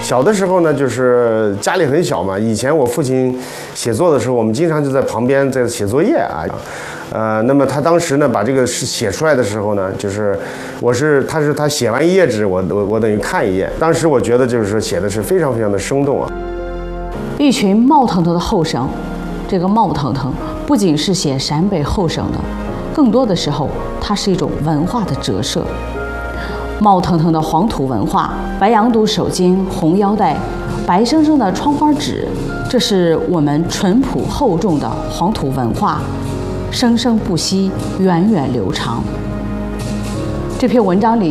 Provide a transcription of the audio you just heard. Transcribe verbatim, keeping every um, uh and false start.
小的时候呢，就是家里很小嘛，以前我父亲写作的时候，我们经常就在旁边在写作业啊。呃，那么他当时呢，把这个是写出来的时候呢，就是我是他是他写完一页纸，我我我等于看一页。当时我觉得就是说写的是非常非常的生动啊。 一群冒腾腾的后生，这个冒腾腾不仅是写陕北后省的，更多的时候它是一种文化的折射。冒腾腾的黄土文化，白羊肚手巾、红腰带，白生生的窗花纸，这是我们淳朴厚重的黄土文化。生生不息，源远流长。这篇文章里